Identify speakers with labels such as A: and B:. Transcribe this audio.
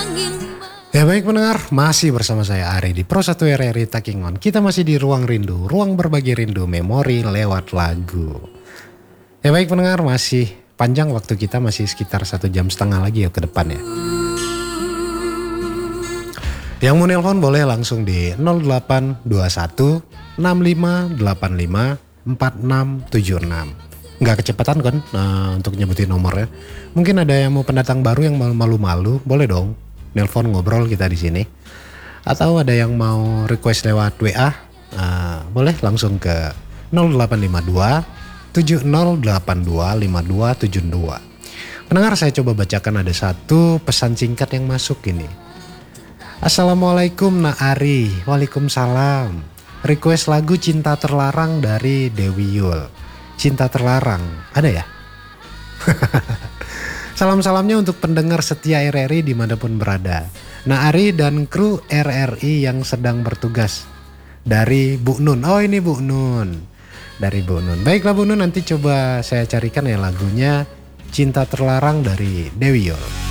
A: Ya baik pendengar, masih bersama saya Ari di Pro 1 RRI Takingon. Kita masih di Ruang Rindu, ruang berbagi rindu memori lewat lagu. Ya baik pendengar, masih panjang waktu kita, masih sekitar 1,5 jam lagi ya ke depan ya. Yang mau nelpon boleh langsung di 0821 6585 4676. Nggak kecepatan kan untuk nyebutin nomornya. Mungkin ada yang mau pendatang baru yang malu-malu, boleh dong nelpon ngobrol kita di sini. Atau ada yang mau request lewat WA, boleh langsung ke 0852 7082 5272. Pendengar, saya coba bacakan ada satu pesan singkat yang masuk ini. Assalamualaikum Nak Ari. Waalaikumsalam. Request lagu Cinta Terlarang dari Dewi Yul. Cinta Terlarang, ada ya? Salam-salamnya untuk pendengar setia RRI dimanapun berada. Nah Ari dan kru RRI yang sedang bertugas. Dari Bu Nun. Oh ini Bu Nun. Dari Bu Nun. Baiklah Bu Nun, nanti coba saya carikan ya lagunya Cinta Terlarang dari Dewi Yul.